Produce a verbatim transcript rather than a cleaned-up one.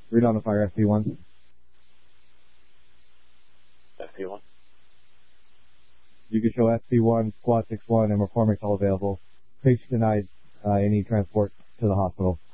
Read on the fire, S P one. S P one. You can show S P one, Squad six one, and McCormick's all available. Patient denied uh, any transport to the hospital.